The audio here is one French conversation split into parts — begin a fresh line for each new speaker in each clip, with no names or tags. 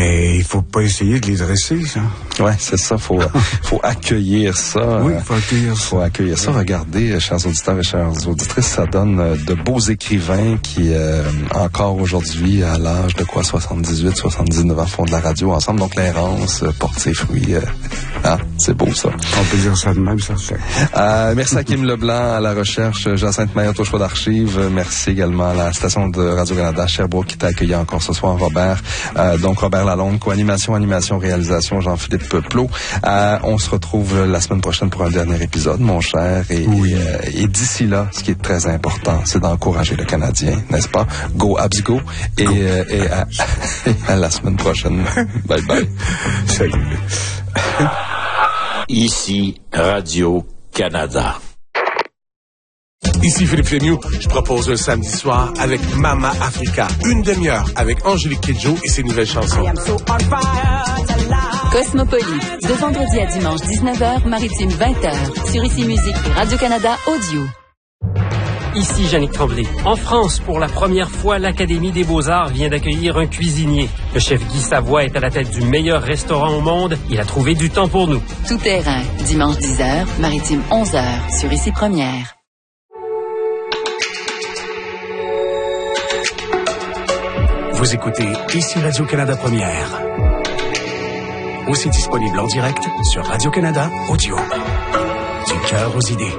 Mais il faut pas essayer de les dresser, ça.
Ouais, c'est ça. Faut accueillir ça.
Oui, faut accueillir ça.
Faut accueillir ça. Regardez, chers auditeurs et chères auditrices, ça donne de beaux écrivains qui, encore aujourd'hui, à l'âge de 78, 79 ans, font de la radio ensemble. Donc, l'errance porte ses fruits. C'est beau, ça.
On peut dire ça de même, ça fait.
Merci à Kim Leblanc à la recherche, Jacinthe Maillotte au choix d'archives. Merci également à la station de Radio-Canada Sherbrooke qui t'a accueilli encore ce soir, Robert. Donc, Robert Lalonde, co-animation, animation, réalisation, Jean-Philippe Plot. On se retrouve la semaine prochaine pour un dernier épisode, mon cher. Et d'ici là, ce qui est très important, c'est d'encourager le Canadien, n'est-ce pas? Go Habs go. Et à la semaine prochaine. Bye bye.
Salut.
Ici Radio-Canada.
Ici Philippe Lemieux, je propose un samedi soir avec Mama Africa. Une demi-heure avec Angélique Kidjo et ses nouvelles chansons.
Cosmopolis, de vendredi à dimanche 19h, maritime 20h, sur Ici Musique et Radio-Canada Audio.
Ici Yannick Tremblay. En France, pour la première fois, l'Académie des Beaux-Arts vient d'accueillir un cuisinier. Le chef Guy Savoie est à la tête du meilleur restaurant au monde. Il a trouvé du temps pour nous.
Tout terrain, dimanche 10h, maritime 11h, sur Ici Première.
Vous écoutez Ici Radio-Canada Première. Aussi disponible en direct sur Radio-Canada Audio. Du cœur aux idées.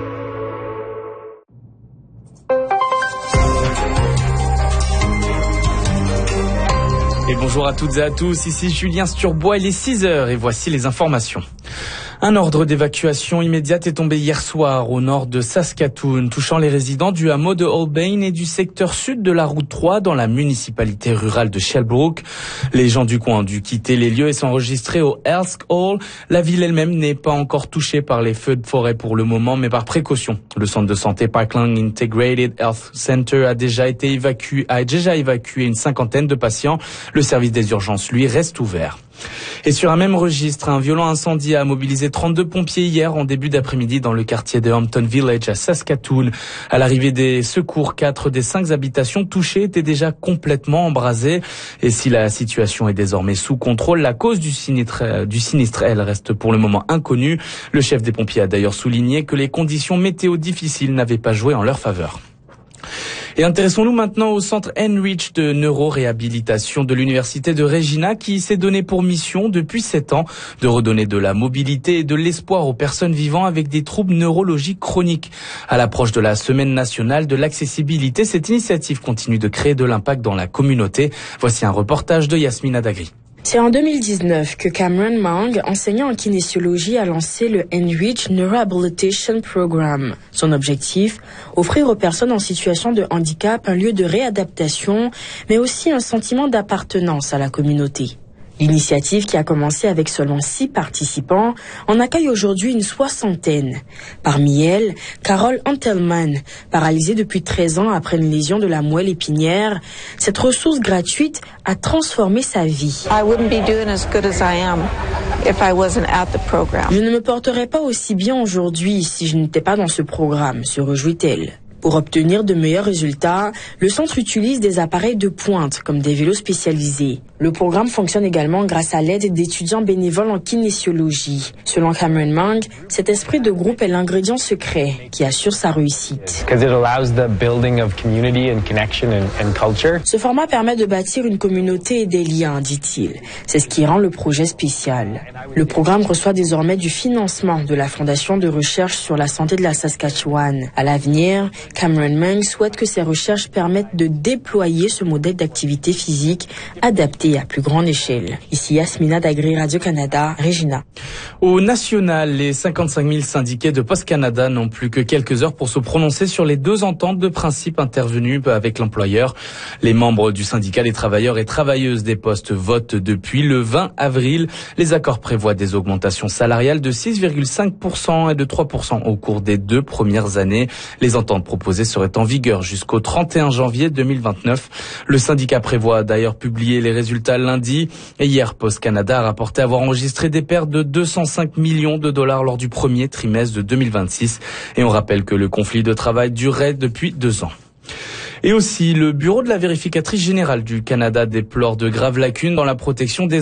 Et bonjour à toutes et à tous, ici Julien Sturbois, il est 6h et voici les informations. Un ordre d'évacuation immédiate est tombé hier soir au nord de Saskatoon, touchant les résidents du hameau de Holbein et du secteur sud de la route 3 dans la municipalité rurale de Sherbrooke. Les gens du coin ont dû quitter les lieux et s'enregistrer au Elsk Hall. La ville elle-même n'est pas encore touchée par les feux de forêt pour le moment, mais par précaution. Le centre de santé Parkland Integrated Health Center a déjà évacué une 50aine de patients. Le service des urgences, lui, reste ouvert. Et sur un même registre, un violent incendie a mobilisé 32 pompiers hier en début d'après-midi dans le quartier de Hampton Village à Saskatoon. À l'arrivée des secours, 4 des 5 habitations touchées étaient déjà complètement embrasées. Et si la situation est désormais sous contrôle, la cause du sinistre, elle, reste pour le moment inconnue. Le chef des pompiers a d'ailleurs souligné que les conditions météo difficiles n'avaient pas joué en leur faveur. Et intéressons-nous maintenant au centre Enrich de neuroréhabilitation de l'université de Regina qui s'est donné pour mission depuis 7 ans de redonner de la mobilité et de l'espoir aux personnes vivant avec des troubles neurologiques chroniques. À l'approche de la semaine nationale de l'accessibilité, cette initiative continue de créer de l'impact dans la communauté. Voici un reportage de Yasmina Dagri.
C'est en 2019 que Cameron Mang, enseignant en kinésiologie, a lancé le Enrich Neurorehabilitation Program. Son objectif, offrir aux personnes en situation de handicap un lieu de réadaptation, mais aussi un sentiment d'appartenance à la communauté. L'initiative, qui a commencé avec seulement 6 participants, en accueille aujourd'hui une 60aine. Parmi elles, Carol Antelman, paralysée depuis 13 ans après une lésion de la moelle épinière. Cette ressource gratuite a transformé sa vie. Je ne me porterais pas aussi bien aujourd'hui si je n'étais pas dans ce programme, se réjouit-elle. Pour obtenir de meilleurs résultats, le centre utilise des appareils de pointe comme des vélos spécialisés. Le programme fonctionne également grâce à l'aide d'étudiants bénévoles en kinésiologie. Selon Cameron Mang, cet esprit de groupe est l'ingrédient secret qui assure sa réussite. Ce format permet de bâtir une communauté et des liens, dit-il. C'est ce qui rend le projet spécial. Le programme reçoit désormais du financement de la Fondation de recherche sur la santé de la Saskatchewan. À l'avenir, Cameron Mang souhaite que ces recherches permettent de déployer ce modèle d'activité physique adapté à plus grande échelle. Ici Yasmina Dagri, Radio-Canada, Regina.
Au national, les 55 000 syndiqués de Post Canada n'ont plus que quelques heures pour se prononcer sur les 2 ententes de principe intervenues avec l'employeur. Les membres du syndicat des travailleurs et travailleuses des postes votent depuis le 20 avril. Les accords prévoient des augmentations salariales de 6,5% et de 3% au cours des 2 premières années. Les ententes proposées seraient en vigueur jusqu'au 31 janvier 2029. Le syndicat prévoit d'ailleurs publier les résultats lundi. Et hier, Post Canada a rapporté avoir enregistré des pertes de 205 millions de dollars lors du premier trimestre de 2026. Et on rappelle que le conflit de travail durait depuis 2 ans. Et aussi, le bureau de la vérificatrice générale du Canada déplore de graves lacunes dans la protection des